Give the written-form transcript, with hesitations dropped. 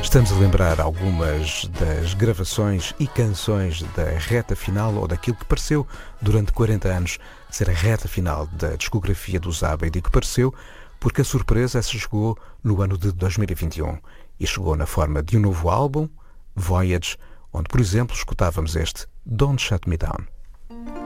Estamos a lembrar algumas das gravações e canções da reta final, ou daquilo que pareceu durante 40 anos ser a reta final da discografia do ABBA. E digo que pareceu porque a surpresa essa chegou no ano de 2021 e chegou na forma de um novo álbum, Voyage, onde, por exemplo, escutávamos este Don't Shut Me Down.